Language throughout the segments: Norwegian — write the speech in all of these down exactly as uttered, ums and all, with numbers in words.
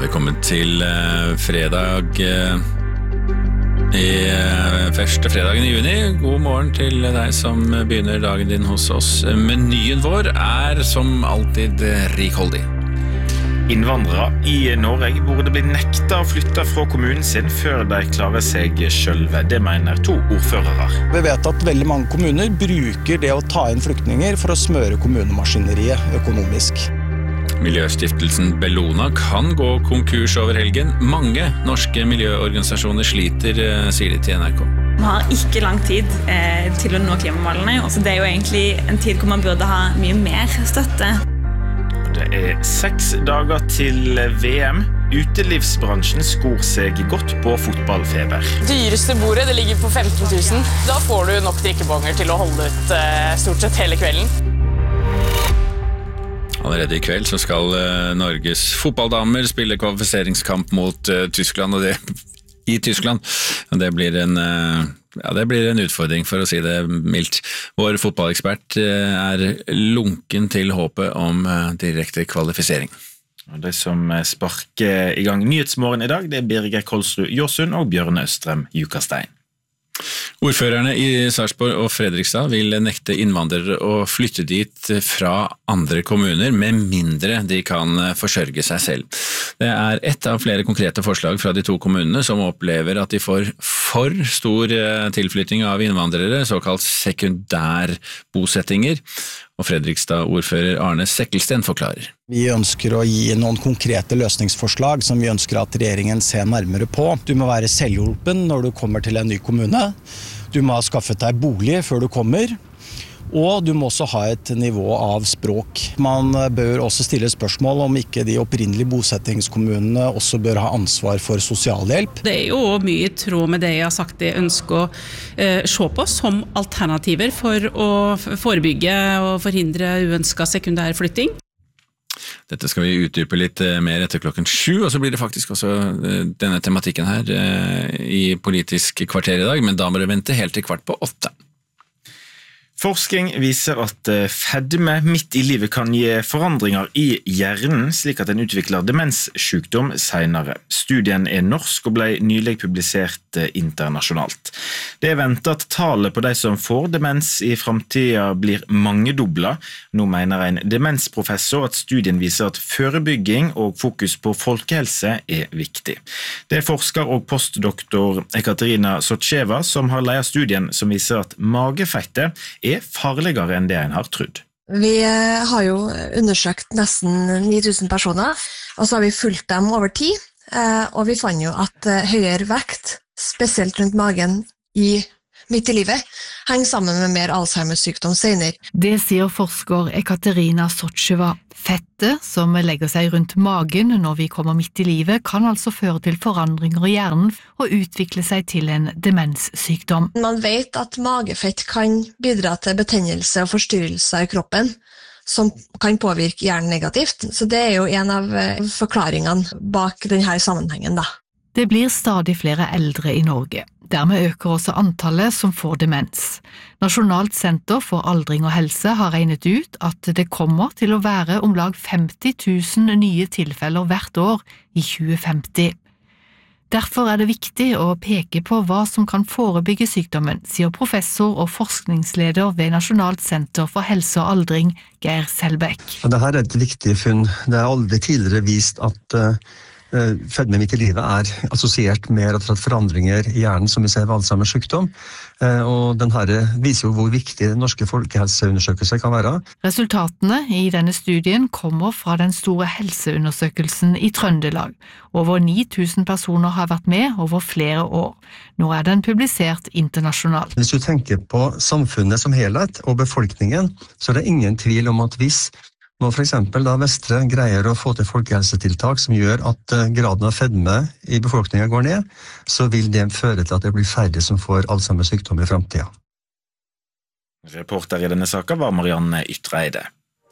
Velkommen til uh, fredag uh, i uh, første fredagen i juni. God morgen til deg som begynner dagen din hos oss. Menyen vår er som alltid rikholdig. Innvandrere i Norge burde bli nekta å flytte fra kommunen sin før de klarer seg selv. Det mener to ordførere. Vi vet at veldig mange kommuner bruker det å ta inn flyktninger for å smøre kommunemaskineriet økonomisk. Miljøstiftelsen Bellona kan gå konkurs over helgen. Mange norske miljøorganisasjoner sliter, sier de til N R K. Man har ikke lang tid eh, til å nå klimamålene, så det er jo egentlig en tid hvor man burde ha mye mer støtte. Det er seks dager til V M. Utelivsbransjen skor seg godt på fotballfeber. Dyreste bordet, det ligger på femten tusen. Da får du nok drikkebonger til å holde ut eh, stort sett hele kvelden. Allerede i kveld så skal uh, Norges fotballdamer spille kvalifiseringskamp mot uh, Tyskland, og det i Tyskland. Og det blir en uh, ja, det blir en utfordring, for å si det mildt. Vår fotballekspert uh, er lunken til håpet om uh, direkte kvalifisering. Og det som sparker i gang Nyhetsmorgen i dag, det er Birger Kolsrud Jåsund og Bjørne Østrem Jukastein. Ordførerne i Sarpsborg og Fredrikstad vil nekte innvandrere å flytte dit fra andre kommuner, med mindre de kan forsørge seg selv. Det er ett av flere konkrete forslag fra de to kommunene som opplever at de får for stor tilflytting av innvandrere, såkalt sekundærbosettinger. Og Fredrikstad-ordfører Arne Sekkelsten forklarer. Vi ønsker å gi noen konkrete løsningsforslag som vi ønsker at regjeringen ser nærmere på. Du må være selvhjulpen når du kommer til en ny kommune. Du må ha skaffet deg bolig før du kommer. Og du må også ha et nivå av språk. Man bør også stille spørsmål om ikke de opprinnelige bosettingskommunene også bør ha ansvar for sosialhjelp. Det er jo mye i tråd med det jeg har sagt jeg ønsker å eh, se på som alternativer for å forebygge og forhindre uønsket sekundærflytting. Dette skal vi utdype litt mer etter klokken sju, og så blir det faktisk også denne tematikken her i Politisk kvarter i dag, men da må du vente helt til kvart på åtte. Forskning viser at fedme midt i livet kan gi forandringer i hjernen, slik at den utvikler demenssykdom senere. Studien er norsk og ble nylig publisert internasjonalt. Det er ventet at tallet på de som får demens i fremtiden blir mangedoblet. Nå mener en demensprofessor at studien viser at forebygging og fokus på folkehelse er viktig. Det er forsker og postdoktor Ekaterina Sotcheva som har ledet studien som viser at magefettet er farligere enn det en har trodd. Vi har jo undersøkt nesten ni tusen personer, og så har vi fulgt dem over tid, og vi fant jo at høyere vekt, spesielt rundt magen i midt i livet, henger sammen med mer Alzheimers sykdom senere. Det sier forsker Ekaterina Sotcheva. Fettet som legger seg rundt magen når vi kommer midt i livet, kan altså føre til forandringer i hjernen og utvikle seg til en demenssykdom. Man vet at magefett kan bidra til betennelse og forstyrrelser i kroppen, som kan påvirke hjernen negativt. Så det er jo en av forklaringene bak denne sammenhengen, da. Det blir stadig flere eldre i Norge. Dermed øker også antallet som får demens. Nasjonalt senter for aldring og helse har regnet ut at det kommer til å være om lag femti tusen nye tilfeller hvert år i tjue femti. Derfor er det viktig å peke på hva som kan forebygge sykdommen, sier professor og forskningsleder ved Nasjonalt senter for helse og aldring, Geir Selbekk. Dette er et viktig funn. Det er aldri tidligere vist at uh, fedme midt i livet er assosiert med rett og slett forandringer i hjernen som vi ser ved Alzheimers sykdom, og denne viser jo hvor viktig den norske folkehelseundersøkelsen kan være. Resultatene i denne studien kommer fra den store helseundersøkelsen i Trøndelag. Over ni tusen personer har vært med over flere år. Nå er den publisert internasjonalt. Hvis du tenker på samfunnet som helhet og befolkningen, så er det ingen tvil om at hvis Nå for eksempel da Vestre greier å få til folkehelsetiltak som gjør at graden av fedme i befolkningen går ned, så vil det føre til at det blir færre som får Alzheimers sykdom i fremtiden. Reporter i denne saken var Marianne Ytreide.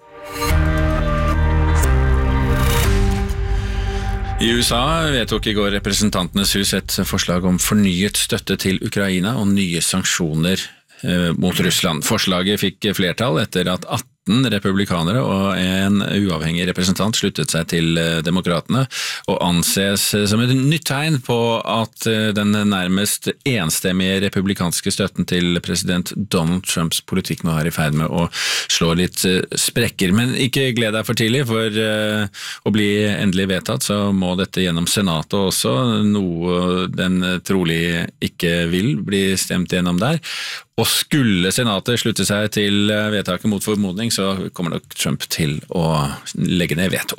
I U S A vedtok i går Representantenes hus et forslag om fornyet støtte til Ukraina og nye sanksjoner mot Russland. Forslaget fikk flertall etter at atten atten republikanere og en uavhengig representant sluttet seg til demokratene, og anses som et nytt tegn på at den nærmest enstemmige republikanske støtten til president Donald Trumps politikk nå er i ferd med å slå litt sprekker. Men ikke gled deg for tidlig, for å bli endelig vedtatt så må dette gjennom senatet også, noe den trolig ikke vil bli stemt gjennom der. Og skulle senatet slutte seg til vedtaket mot formodning, så kommer nok Trump til å legge ned veto.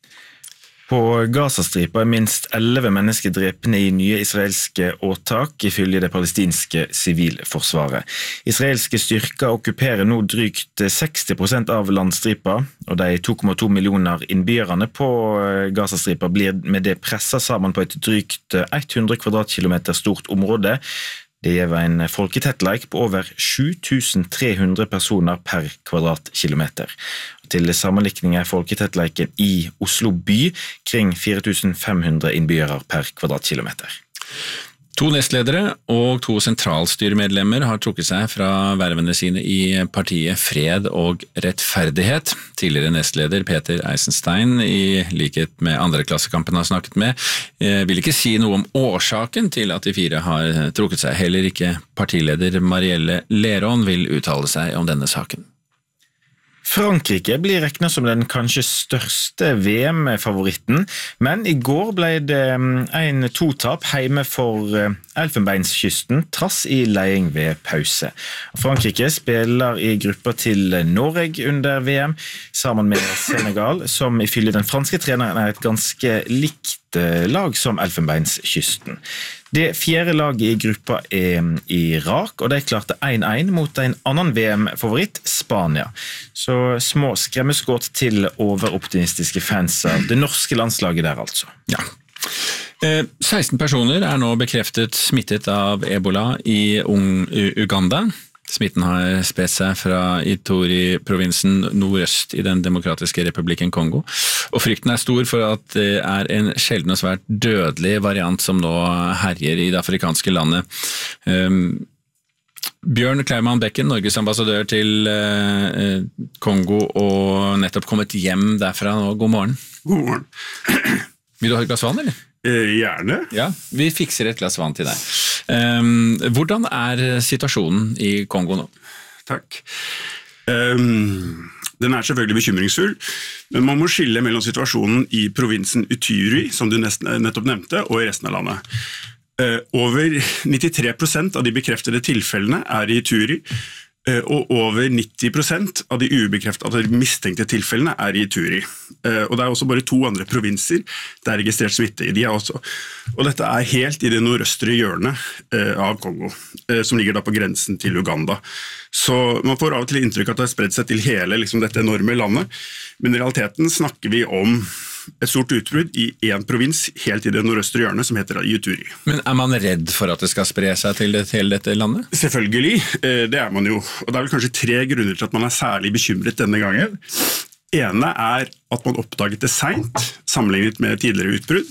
På Gazastripa er minst elleve mennesker drepne i nye israelske åtak, ifølge det palestinske sivilforsvaret. Israelske styrker okkuperer nå drygt seksti prosent av landstripa, og de to komma to millioner innbyggerne på Gazastripa blir med det presset sammen på et drygt hundre kvadratkilometer stort område. Det gir en folketettleik på over sju tusen tre hundre personer per kvadratkilometer. Til sammenlikning er folketettleiken i Oslo by kring fire tusen fem hundre innbyggere per kvadratkilometer. To nestledere og to sentralstyremedlemmer har trukket seg fra vervene sine i partiet Fred og Rettferdighet. Tidligere nestleder Peter Eisenstein, i likhet med andre klassekampen har snakket med, vil ikke si noe om årsaken til at de fire har trukket seg. Heller ikke partileder Marielle Leron vil uttale seg om denne saken. Frankrike blir regnet som den kanskje største V M-favoritten, men i går ble det en totap hjemme for Elfenbenskysten, trass i leding ved pause. Frankrike spiller i gruppa til Norge under V M, sammen med Senegal, som ifølge den franske treneren er et ganske likt lag som Elfenbenskysten. Det fjerde laget i gruppa er Irak, og de klarte én én mot en annen V M-favoritt, Spania. Så små skremmeskåt til overoptimistiske fans av det norske landslaget der altså. Ja. seksten personer er nå bekreftet smittet av Ebola i Uganda. Smitten har spredt seg fra Ituri-provinsen nordøst i den demokratiske republikken Kongo, og frykten er stor for at det er en sjelden og svært dødelig variant som nå herjer i det afrikanske landet. Um, Bjørn Kleiman Bekken, Norges ambassadør til uh, Kongo, og nettopp kommet hjem derfra nå. God morgen. God morgen. Vil du ha et glass vann, eller? Eh, gjerne. Ja, vi fikser et glass vann til deg. Um, hvordan er situasjonen i Kongo nå? Takk. Um, den er selvfølgelig bekymringsfull, men man må skille mellom situasjonen i provinsen Ituri, som du nettopp nevnte, og i resten av landet. Uh, over nittitre prosent av de bekreftede tilfellene er i Ituri, uh, og over nitti prosent av de ubekreftede, av de mistenkte tilfellene er i Ituri. Uh, og det er også bare to andre provinser det er registrert smitte i. De er også, og dette er helt i det nordøstre hjørnet uh, av Kongo, uh, som ligger da på grensen til Uganda. Så man får av og til inntrykk at det har spredt seg til hele liksom, dette enorme landet, men i realiteten snakker vi om et stort utbrudd i en provins helt i det nordøstre hjørnet som heter Ituri. Men er man redd for at det skal spre seg til det, hele dette landet? Selvfølgelig, det er man jo. Og det er vel kanskje tre grunner til at man er særlig bekymret denne gangen. Ene er at man oppdaget det sent, sammenlignet med tidligere utbrudd.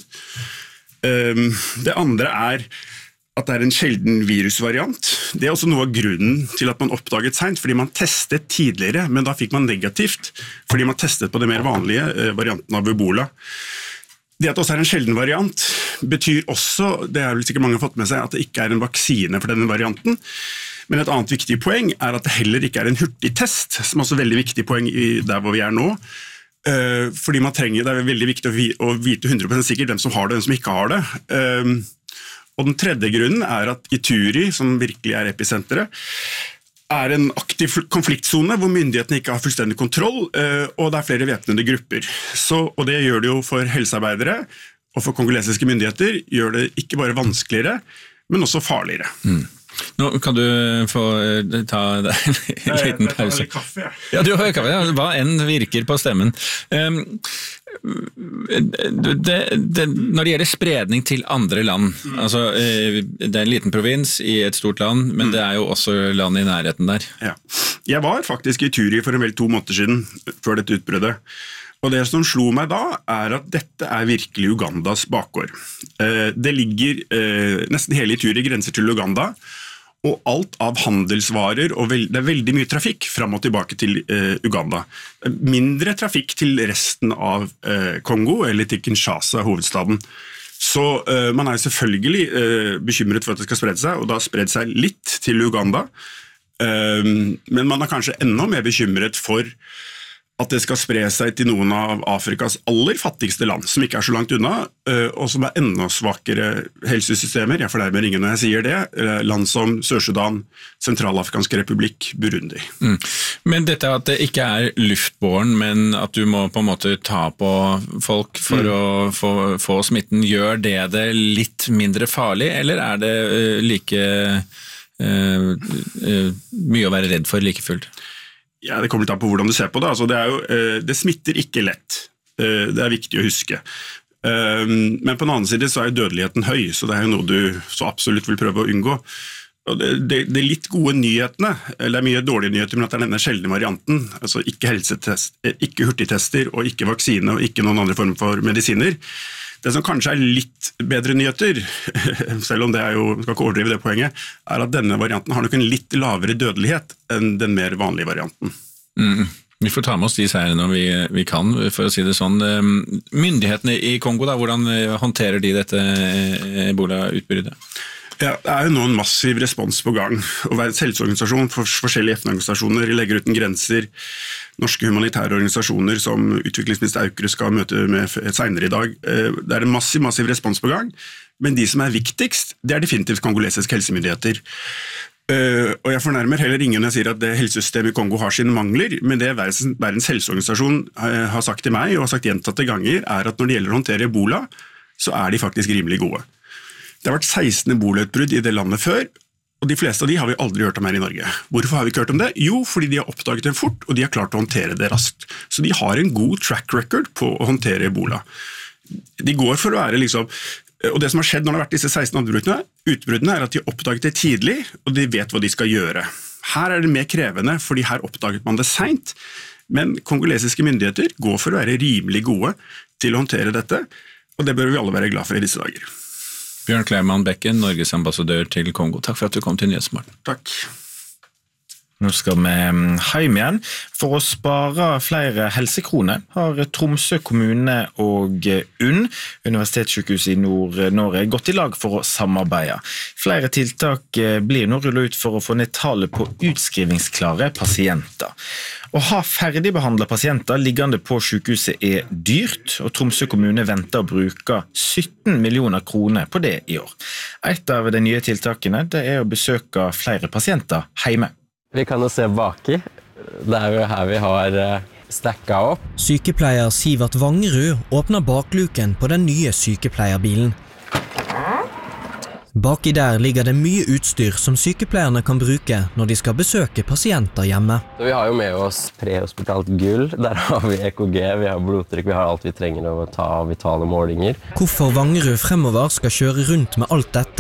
Det andre er at det er en sjelden virusvariant. Det er også noe av grunnen til at man oppdaget sent, fordi man testet tidligere, men da fikk man negativt, fordi man testet på det mer vanlige varianten av Ebola. Det at det også er en sjelden variant, betyr også, det er vel sikkert mange har fått med seg, at det ikke er en vaksine for denne varianten. Men et annet viktig poeng er at det heller ikke er en hurtigtest, som er også et veldig viktig poeng i der hvor vi er nå. Fordi man trenger, det er veldig viktig å vite hundre prosent sikkert hvem som har det og hvem som ikke har det. Og den tredje grunnen er at Ituri, som virkelig er episenteret, er en aktiv konfliktzone hvor myndighetene ikke har fullstendig kontroll, og det er flere væpnede grupper. Så, og det gjør det jo for helsearbeidere og for kongolesiske myndigheter, gjør det ikke bare vanskeligere, men også farligere. Mm. Nå kan du få ta en liten pause. Jeg tar kaffe, jeg. Ja, du har kaffe, ja. Hva enn virker på stemmen. Um, det, det, når det gjelder spredning til andre land, mm. altså det er en liten provins i et stort land, men mm. det er jo også land i nærheten der. Ja. Jeg var faktisk i Ituri for en vel to måneder siden, før dette utbruddet. Og det som slo meg da, er at dette er virkelig Ugandas bakgård. Det ligger nesten hele Ituri grenser til Uganda, og alt av handelsvarer, og veld, det er veldig mye trafikk fram og tilbake til eh, Uganda. Mindre trafikk til resten av eh, Kongo, eller til Kinshasa, hovedstaden. Så eh, man er selvfølgelig eh, bekymret for at det skal sprede seg, og det har spredt seg litt til Uganda. Eh, men man er kanskje enda mer bekymret for at det skal spre seg til noen av Afrikas aller fattigste land, som ikke er så langt unna, og som er enda svakere helsesystemer, jeg fornærmer ingen når jeg sier det, land som Sør-Sudan, Sentralafrikansk republikk, Burundi. Mm. Men dette at det ikke er luftbåren, men at du må på en måte ta på folk for mm. å få, få smitten, gjør det det litt mindre farlig, eller er det uh, like uh, uh, mye å være redd for like fullt? Ja, det kommer litt an på hvordan du ser på det. Altså, det, er jo, det smitter ikke lett. Det er viktig å huske. Men på den annen side så er dødeligheten høy, så det er jo noe du så absolutt vil prøve å unngå. Og det, det, det er litt gode nyhetene, eller det er mye dårlige nyheter, men at det er denne sjeldne varianten, altså ikke helsetest, ikke hurtigtester, og ikke vaksine, og ikke noen andre former for medisiner. Det som kanskje er litt bedre nyheter, selv om det er jo, skal ikke overdrive det poenget, er at denne varianten har nok en litt lavere dødelighet enn den mer vanlige varianten. Mm. Vi får ta med oss de seirene vi, vi kan, for å si det sånn. Myndighetene i Kongo, da, hvordan håndterer de dette Ebola-utbruddet? Ja, det er jo nå en massiv respons på gang, og Verdens helseorganisasjon, for forskjellige F N-organisasjoner legger uten grenser, norske humanitære organisasjoner som utviklingsminister Aukre skal møte med senere i dag. Det er en massiv, massiv respons på gang, men de som er viktigst, det er definitivt kongolesiske helsemyndigheter. Og jeg fornærmer heller ingen når jeg sier at det helsesystemet i Kongo har sine mangler, men det Verdens, Verdens helseorganisasjon har sagt til meg, og har sagt gjentatte ganger, er at når det gjelder å håndtere Ebola, så er de faktisk rimelig gode. Det har vært seksten Ebola-utbrudd i det landet før, og de fleste av de har vi aldri hørt om her i Norge. Hvorfor har vi ikke hørt om det? Jo, fordi de har oppdaget det fort, og de har klart å håndtere det raskt. Så de har en god track record på å håndtere Ebola. De går for å være liksom, og det som har skjedd når det har vært disse seksten utbruddene, utbruddene er at de har oppdaget det tidlig, og de vet hva de skal gjøre. Her er det mer krevende, fordi her oppdaget man det sent, men kongolesiske myndigheter går for å være rimelig gode til å håndtere dette, og det bør vi alle være glad for i disse dager. Bjørn Kleiman Bekken, Norges ambassadør til Kongo. Takk for at du kom til Nyhetsmorgen. Takk. Nå skal vi hjem igjen. For å spare flere helsekroner har Tromsø kommune og U N, Universitetssykehuset i Nord-Norge, gått i lag for å samarbeide. Flere tiltak blir nå rullet ut for å få ned tallet på utskrivingsklare pasienter. Å ha ferdigbehandlet pasienter liggende på sykehuset er dyrt, og Tromsø kommune venter å bruke sytten millioner kroner på det i år. Et av de nye tiltakene det er å besøke flere pasienter hjemme. Vi kan jo se baki. Det er jo her vi har stakket opp. Sykepleier Sivert Vangerud åpner bakluken på den nye sykepleierbilen. Baki der ligger det mye utstyr som sykepleierne kan bruke når de skal besøke pasienter hjemme. Vi har jo med oss prehospitalt gull, der har vi E K G, vi har blodtrykk, vi har alt vi trenger å ta vitale målinger. Hvorfor Vangerud fremover skal kjøre rundt med alt dette,